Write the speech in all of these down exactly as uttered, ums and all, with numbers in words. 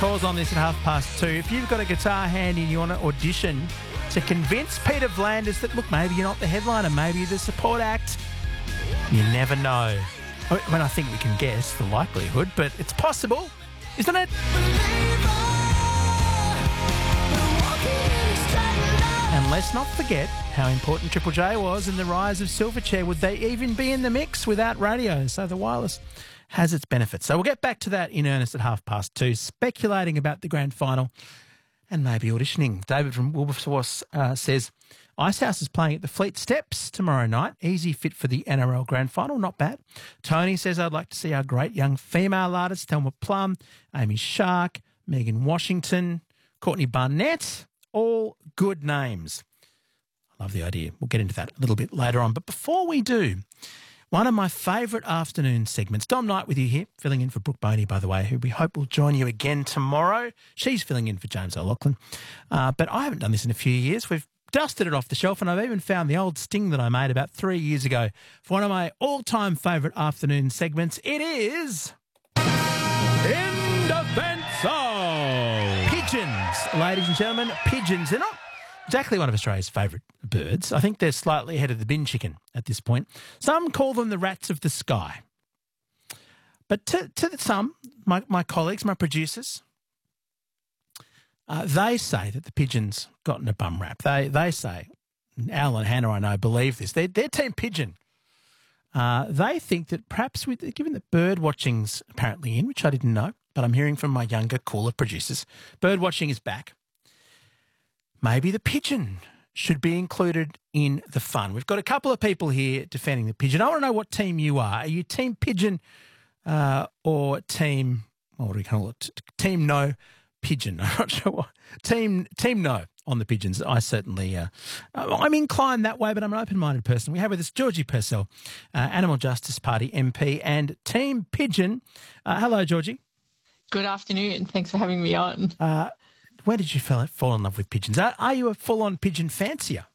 calls on this at half past two. If you've got a guitar handy and you want to audition to convince Peter Vlanders that, look, maybe you're not the headliner, maybe you're the support act, you never know. I mean, I think we can guess the likelihood, but it's possible, isn't it? And let's not forget how important Triple J was in the rise of Silverchair. Would they even be in the mix without radio? So the wireless has its benefits. So we'll get back to that in earnest at half past two, speculating about the grand final and maybe auditioning. David from Wilberforce uh, says, Icehouse is playing at the Fleet Steps tomorrow night. Easy fit for the N R L grand final, not bad. Tony says, I'd like to see our great young female artists, Thelma Plum, Amy Shark, Megan Washington, Courtney Barnett, all good names. I love the idea. We'll get into that a little bit later on. But before we do, one of my favourite afternoon segments. Dom Knight with you here, filling in for Brooke Boney, by the way, who we hope will join you again tomorrow. She's filling in for James O'Loughlin. Uh, but I haven't done this in a few years. We've dusted it off the shelf, and I've even found the old sting that I made about three years ago for one of my all-time favourite afternoon segments. It is In Defence of Pigeons. Ladies and gentlemen, pigeons. They're not exactly one of Australia's favourite birds. I think they're slightly ahead of the bin chicken at this point. Some call them the rats of the sky. But to, to some, my, my colleagues, my producers, uh, they say that the pigeon's gotten a bum rap. They they say, Al and Hannah, I know, believe this. They're, they're Team Pigeon. Uh, they think that perhaps, with, given that bird watching's apparently in, which I didn't know, but I'm hearing from my younger, cooler producers, bird watching is back. Maybe the pigeon should be included in the fun. We've got a couple of people here defending the pigeon. I want to know what team you are. Are you Team Pigeon uh, or Team, what do we call it? Team No Pigeon. I'm not sure what. Team Team No on the pigeons. I certainly, uh, I'm inclined that way, but I'm an open-minded person. We have with us Georgie Purcell, uh, Animal Justice Party M P and Team Pigeon. Uh, hello, Georgie. Good afternoon. Thanks for having me on. Uh, Where did you fall, fall in love with pigeons? Are, are you a full-on pigeon fancier?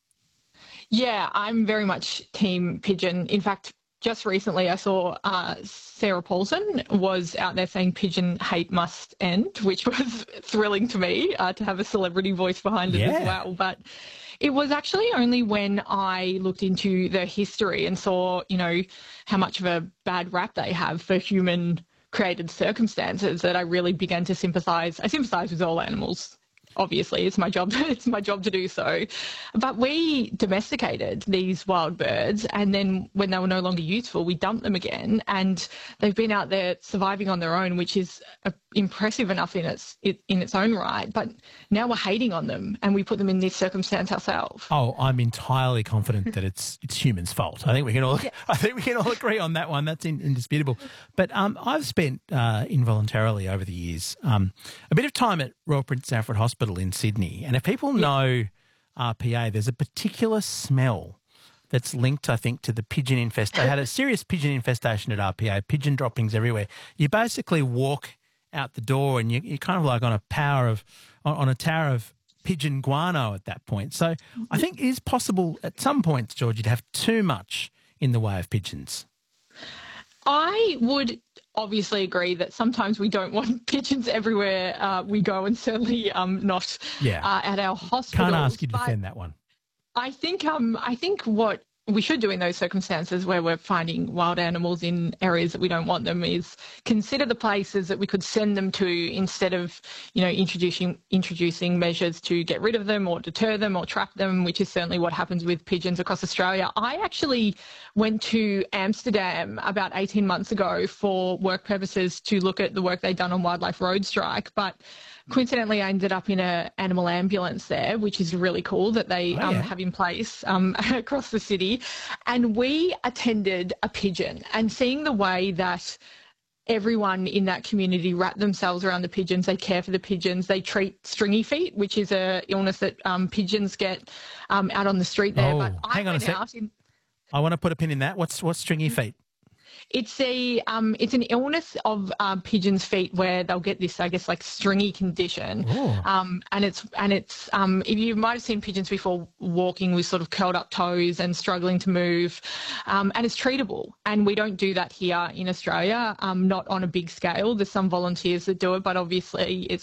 Yeah, I'm very much Team Pigeon. In fact, just recently I saw uh, Sarah Paulson was out there saying pigeon hate must end, which was thrilling to me uh, to have a celebrity voice behind it Yeah. as well. But it was actually only when I looked into the history and saw, you know, how much of a bad rap they have for human created circumstances that I really began to sympathise. I sympathise with all animals. Obviously, it's my job. It's my job to do so. But we domesticated these wild birds, and then when they were no longer useful, we dumped them again, and they've been out there surviving on their own, which is uh, impressive enough in its it, in its own right. But now we're hating on them, and we put them in this circumstance ourselves. Oh, I'm entirely confident that it's it's humans' fault. I think we can all Yes. I think we can all agree on that one. That's in, indisputable. But um, I've spent uh, involuntarily over the years um, a bit of time at Royal Prince Alfred Hospital in Sydney, and if people know R P A, there's a particular smell that's linked, I think, to the pigeon infestation. They had a serious pigeon infestation at R P A, pigeon droppings everywhere. You basically walk out the door and you, you're kind of like on a power of on, on a tower of pigeon guano at that point. So I think it is possible at some points, Georgie, to have too much in the way of pigeons. I would obviously agree that sometimes we don't want pigeons everywhere uh, we go, and certainly um, not Yeah. uh, at our hospitals. Can't ask you to But defend that one. I think um, I think what we should do in those circumstances where we're finding wild animals in areas that we don't want them is consider the places that we could send them to instead of, you know, introducing introducing measures to get rid of them or deter them or trap them, which is certainly what happens with pigeons across Australia. I actually went to Amsterdam about eighteen months ago for work purposes to look at the work they'd done on Wildlife Road Strike, but coincidentally, I ended up in an animal ambulance there, which is really cool that they Oh, um, yeah. have in place um, across the city. And we attended a pigeon, and seeing the way that everyone in that community wrap themselves around the pigeons, they care for the pigeons, they treat stringy feet, which is a illness that um, pigeons get um, out on the street there. Oh, but I hang on a went sec. out in, I want to put a pin in that. What's what's stringy feet? It's a um, it's an illness of um, pigeons' feet where they'll get this, I guess, like stringy condition. Oh. Um, and it's and it's um, if you might have seen pigeons before walking with sort of curled up toes and struggling to move, um, and it's treatable. And we don't do that here in Australia, um, not on a big scale. There's some volunteers that do it, but obviously it's